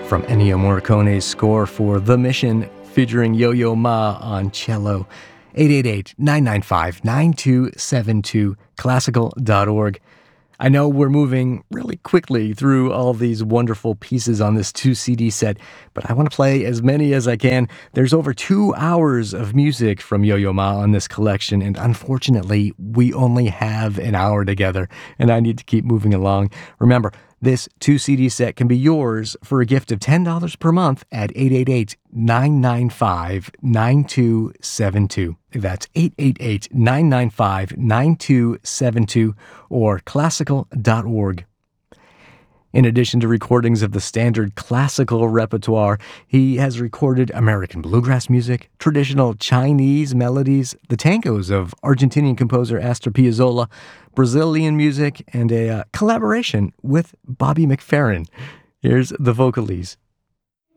from Ennio Morricone's score for The Mission, featuring Yo-Yo Ma on cello. 888-995-9272, classical.org. I know we're moving really quickly through all these wonderful pieces on this 2-CD set, but I want to play as many as I can. There's over 2 hours of music from Yo-Yo Ma on this collection, and unfortunately, we only have an hour together, and I need to keep moving along. Remember, this 2-CD set can be yours for a gift of $10 per month at 888-995-9272. That's 888-995-9272 or classical.org. In addition to recordings of the standard classical repertoire, he has recorded American bluegrass music, traditional Chinese melodies, the tangos of Argentinian composer Astor Piazzolla, Brazilian music, and a collaboration with Bobby McFerrin. Here's the Vocalese.